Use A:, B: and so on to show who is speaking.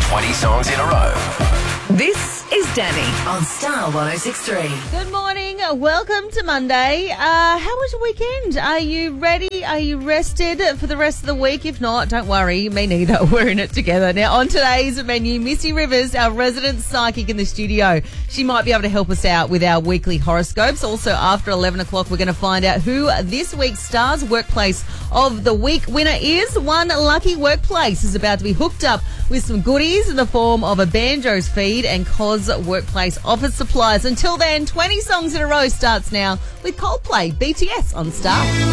A: 20 songs in a row.
B: This is Danny on Star 106.3.
C: Good morning. Welcome to Monday. How was your weekend? Are you ready? Are you rested for the rest of the week? If not, don't worry. Me neither. We're in it together. Now, on today's menu, Missy Rivers, our resident psychic in the studio. She might be able to help us out with our weekly horoscopes. Also, after 11 o'clock, we're going to find out who this week's Stars Workplace of the Week winner is. One lucky workplace is about to be hooked up with some goodies in the form of a Banjos feed and COS Workplace office supplies. Until then, 20 songs in a row starts now with Coldplay, BTS on Star.